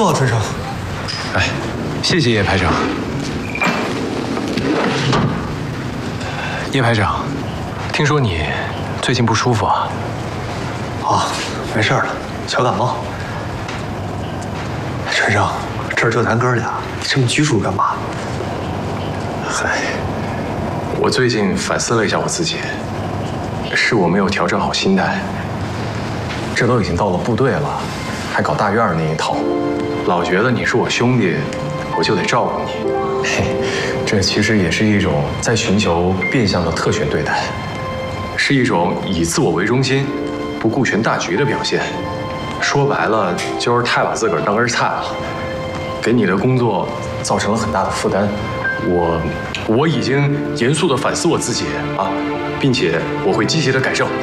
坐，春生。 哎，谢谢叶排长。叶排长，听说你最近不舒服啊？ 啊，没事了，小感冒。春生，这儿就咱哥俩，你这么拘束干嘛？ 嗨，我最近反思了一下我自己，是我没有调整好心态。这都已经到了部队了，还搞大院那一套，老觉得你是我兄弟，我就得照顾你。嘿，这其实也是一种在寻求变相的特权对待，是一种以自我为中心、不顾全大局的表现。说白了，就是太把自个儿当根菜了，给你的工作造成了很大的负担。我已经严肃地反思我自己啊，并且我会积极地改正。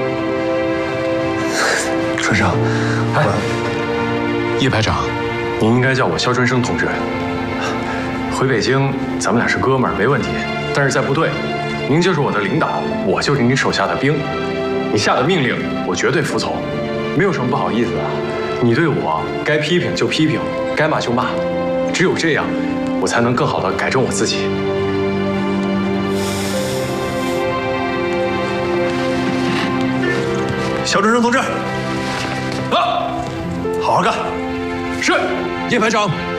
春生， 哎，叶排长，您应该叫我肖春生同志。回北京，咱们俩是哥们儿，没问题。但是在部队，您就是我的领导，我就是您手下的兵。你下的命令，我绝对服从，没有什么不好意思的。你对我该批评就批评，该骂就骂，只有这样，我才能更好地改正我自己。 肖春生同志， 啊， 好好干。 是，叶排长。